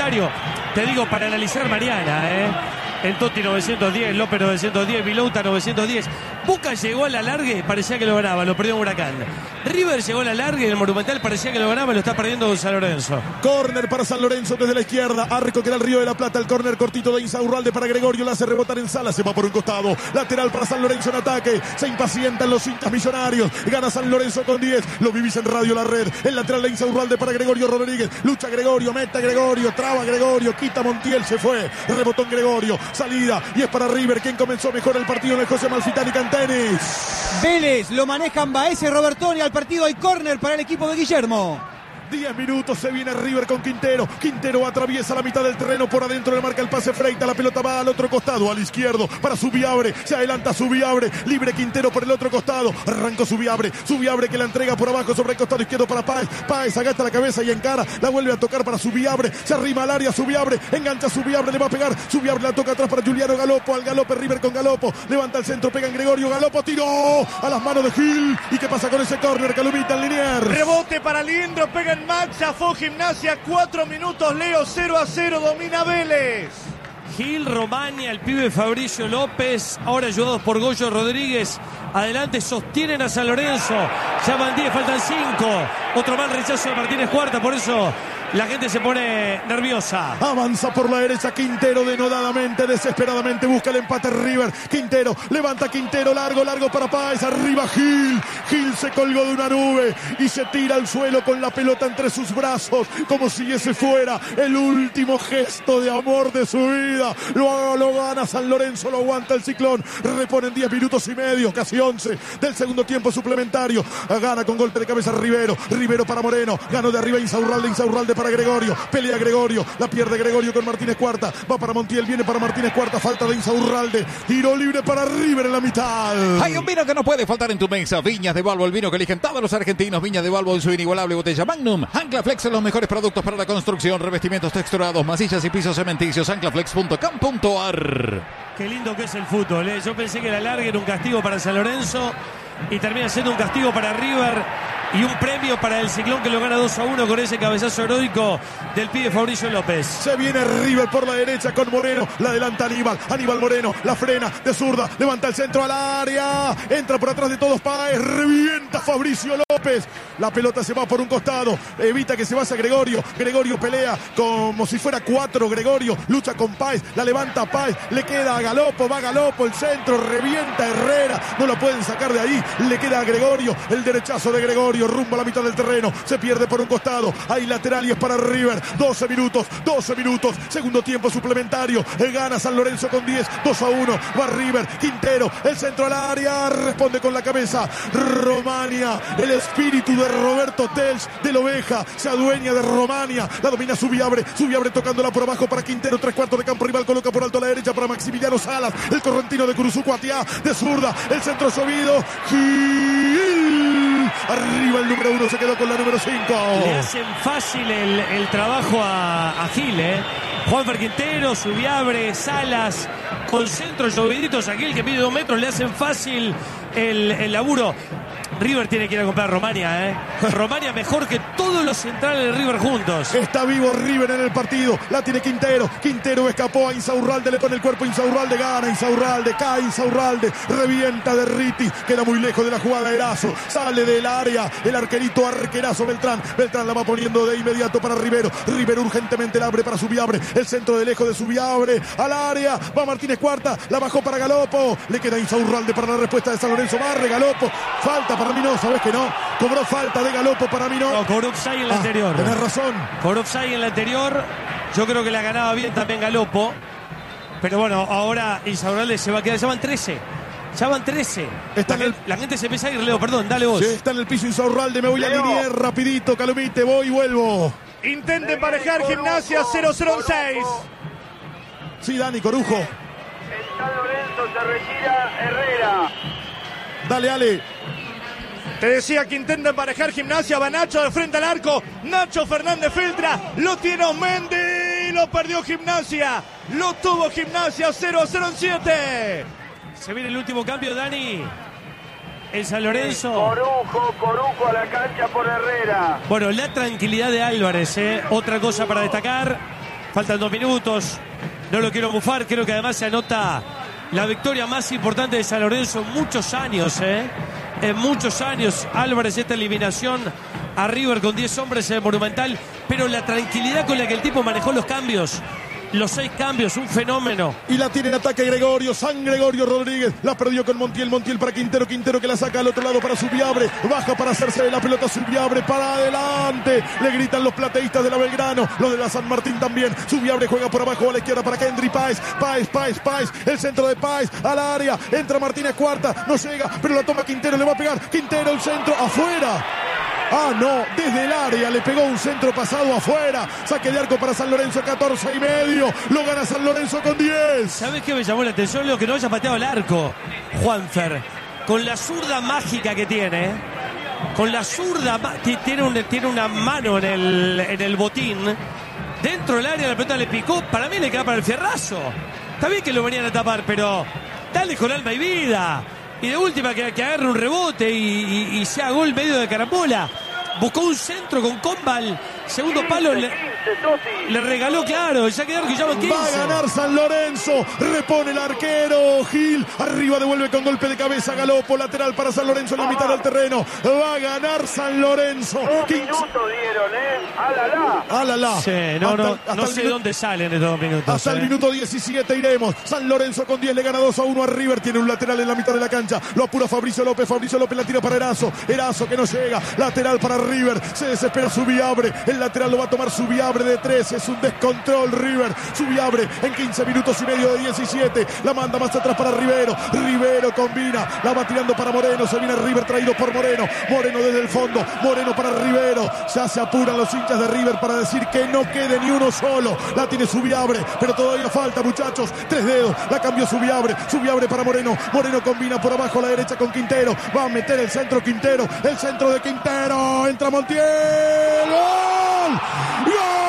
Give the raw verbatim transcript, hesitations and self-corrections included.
suplementario. Te digo, para analizar mañana, ¿eh? El Totti novecientos diez, López novecientos diez, Vilouta novecientos diez. Boca llegó a la largue, parecía que lo ganaba, lo perdió en Huracán. River llegó a la largue, el Monumental parecía que lo ganaba, lo está perdiendo Don San Lorenzo. Córner para San Lorenzo desde la izquierda. Arco que era el Río de la Plata. El córner cortito de Insaurralde para Gregorio. La hace rebotar en Sala. Se va por un costado. Lateral para San Lorenzo en ataque. Se impacientan los hinchas millonarios. Gana San Lorenzo con diez. Lo vivís en Radio La Red. El lateral de Insaurralde para Gregorio Rodríguez. Lucha Gregorio. Meta Gregorio. Traba Gregorio. Quita Montiel. Se fue. Rebotó en Gregorio. Salida. Y es para River. Quien comenzó mejor el partido en el José Amalfitani Cantenis. Vélez. Lo manejan Baeza y Robertoni. Al partido hay córner para el equipo de Guillermo. diez minutos, se viene River con Quintero. Quintero atraviesa la mitad del terreno, por adentro le marca el pase Freita. La pelota va al otro costado, al izquierdo, para Subiabre. Se adelanta Subiabre, libre Quintero por el otro costado. Arrancó Subiabre, Subiabre que la entrega por abajo sobre el costado izquierdo para Páez. Páez agasta la cabeza y encara, la vuelve a tocar para Subiabre. Se arrima al área Subiabre, engancha Subiabre, le va a pegar. Subiabre la toca atrás para Juliano Galopo. Al galope River con Galopo, levanta el centro, pega en Gregorio. Galopo tiró a las manos de Gil. ¿Y qué pasa con ese córner? Calumita en Liniers. Rebote para Lindro, pega en Max, zafó Gimnasia, cuatro minutos, Leo, cero a cero, domina Vélez. Gil, Romania, el pibe Fabricio López, ahora ayudados por Goyo Rodríguez. Adelante, sostienen a San Lorenzo. Ya van diez, faltan cinco. Otro mal rechazo de Martínez Cuarta, por eso la gente se pone nerviosa. Avanza por la derecha Quintero denodadamente, desesperadamente busca el empate River. Quintero, levanta Quintero, largo, largo para Páez. Arriba Gil. Gil se colgó de una nube y se tira al suelo con la pelota entre sus brazos, como si ese fuera el último gesto de amor de su vida. Lo, lo gana San Lorenzo, lo aguanta el Ciclón. Reponen diez minutos y medio, casi once del segundo tiempo suplementario. Gana con golpe de cabeza Rivero. Rivero para Moreno. Ganó de arriba Insaurralde. Insaurralde para Gregorio. Pelea Gregorio. La pierde Gregorio con Martínez Cuarta. Va para Montiel. Viene para Martínez Cuarta. Falta de Insaurralde. Tiro libre para River en la mitad. Hay un vino que no puede faltar en tu mesa. Viñas de Balbo, el vino que eligen todos los argentinos. Viñas de Balbo en su inigualable botella Magnum. Anclaflex en los mejores productos para la construcción. Revestimientos texturados, masillas y pisos cementicios. anclaflex punto com punto ar. Qué lindo que es el fútbol, ¿eh? Yo pensé que la larga era un castigo para San Lorenzo y termina siendo un castigo para River y un premio para el Ciclón, que lo gana dos a uno con ese cabezazo heroico del pibe Fabricio López. Se viene River por la derecha con Moreno. La adelanta Aníbal. Aníbal Moreno. La frena de zurda. Levanta el centro al área. Entra por atrás de todos Páez. Revienta Fabricio López. La pelota se va por un costado. Evita que se vaya Gregorio. Gregorio pelea como si fuera cuatro. Gregorio lucha con Páez. La levanta Páez. Le queda a Galopo. Va Galopo. El centro. Revienta Herrera. No lo pueden sacar de ahí. Le queda a Gregorio. El derechazo de Gregorio. Rumbo a la mitad del terreno. Se pierde por un costado. Hay lateral y es para River. doce minutos. doce minutos. Segundo tiempo suplementario. Gana San Lorenzo con diez. dos a uno. Va River. Quintero. El centro al área. Responde con la cabeza Romania. El espíritu de Roberto Tels de la Oveja. Se adueña de Romania. La domina Subiabre. Subiabre tocándola por abajo para Quintero. Tres cuartos de campo rival. Coloca por alto a la derecha para Maximiliano Salas. El correntino de Curuzucuatiá. De zurda. El centro llovido. Gil. Arriba el número uno, se quedó con la número cinco. Le hacen fácil el, el trabajo a, a Gil, ¿eh? Juanfer Quintero, Subiabre, Salas, con centros lloviditos a Gil, que mide dos metros, le hacen fácil el, el laburo. River tiene que ir a comprar a Romania, ¿eh? Romania mejor que todos los centrales de River juntos. Está vivo River en el partido. La tiene Quintero. Quintero escapó a Insaurralde. Le pone el cuerpo a Insaurralde. Gana Insaurralde. Cae Insaurralde. Revienta de Riti. Queda muy lejos de la jugada Erazo. Sale del área. El arquerito arquerazo Beltrán. Beltrán la va poniendo de inmediato para Rivero. Rivero urgentemente la abre para Subiabre. El centro de lejos de Subiabre. Al área. Va Martínez Cuarta. La bajó para Galopo. Le queda Insaurralde para la respuesta de San Lorenzo. Barre Galopo. Falta para mí no. ¿Sabes que no? Cobró falta de Galopo para mí no. No, cobró offside en la ah, anterior. Tenés razón. Cobró offside en la anterior. Yo creo que la ganaba bien también Galopo. Pero bueno, ahora Insaurralde se va a quedar. Ya van trece. Ya van trece. Está la, en el... la gente se empieza a ir, Leo, perdón, dale vos. Sí, está en el piso Insaurralde. Me voy Leo. a Liniers rapidito, Calumite. Voy y vuelvo. Intenta emparejar Gimnasia cero cero seis. Sí, Dani, Corujo. En San Lorenzo se retira Herrera. Dale, Ale. Te decía que intenta emparejar Gimnasia. Va Nacho de frente al arco. Nacho Fernández filtra. Lo tiene Osmendi. Lo perdió Gimnasia. Lo tuvo Gimnasia. cero a cero en siete. Se viene el último cambio, Dani. El San Lorenzo. Corujo, Corujo a la cancha por Herrera. Bueno, la tranquilidad de Álvarez, ¿eh? Otra cosa para destacar. Faltan dos minutos. No lo quiero bufar. Creo que además se anota la victoria más importante de San Lorenzo en muchos años, ¿eh? En muchos años. Álvarez, esta eliminación a River con diez hombres en el Monumental. Pero la tranquilidad con la que el tipo manejó los cambios. Los seis cambios, un fenómeno. Y la tiene en ataque Gregorio, San Gregorio Rodríguez. La perdió con Montiel, Montiel para Quintero, Quintero que la saca al otro lado para Subiabre. Baja para hacerse de la pelota Subiabre, para adelante. Le gritan los plateístas de la Belgrano, los de la San Martín también. Subiabre juega por abajo a la izquierda para Kendry Páez. Páez, Páez, Páez. El centro de Páez al área. Entra Martínez cuarta, no llega, pero la toma Quintero, le va a pegar. Quintero, el centro, afuera. Ah, no, desde el área le pegó un centro pasado afuera. Saque de arco para San Lorenzo, catorce y medio. Lo gana San Lorenzo con diez. ¿Sabes qué me llamó la atención? Lo que no haya pateado el arco, Juanfer. Con la zurda mágica que tiene, con la zurda, tiene, un, tiene una mano en el, en el botín. Dentro del área la pelota le picó. Para mí le queda para el fierrazo. Está bien que lo venían a tapar, pero dale con alma y vida. Y de última que, que agarre un rebote y, y, y sea gol medio de carambola. Buscó un centro con Combal. Segundo palo le, le regaló, claro. Ya quedaron que llaman quince. Va a ganar San Lorenzo. Repone el arquero Gil. Arriba devuelve con golpe de cabeza Galopo. Lateral para San Lorenzo en la mitad del terreno. Va a ganar San Lorenzo. Un minuto dieron, ¿eh? ¡Alala! ¡Alala! Sí, no, hasta, no, hasta no sé minu- dónde salen estos dos minutos. Hasta eh. el minuto diecisiete iremos. San Lorenzo con diez le gana dos a uno a River. Tiene un lateral en la mitad de la cancha. Lo apura Fabricio López. Fabricio López la tira para Erazo. Erazo que no llega. Lateral para River. Se desespera Subiabre. El lateral lo va a tomar Subiabre de tres. Es un descontrol River. Subiabre en quince minutos y medio de diecisiete. La manda más atrás para Rivero. Rivero combina. La va tirando para Moreno. Se viene River traído por Moreno. Moreno desde el fondo. Moreno para Rivero. Ya se apuran los hinchas de River para decir que no quede ni uno solo. La tiene Subiabre. Pero todavía falta, muchachos. Tres dedos. La cambió Subiabre. Subiabre para Moreno. Moreno combina por abajo a la derecha con Quintero. Va a meter el centro Quintero. El centro de Quintero. Entra Montiel. ¡Gol! ¡Gol!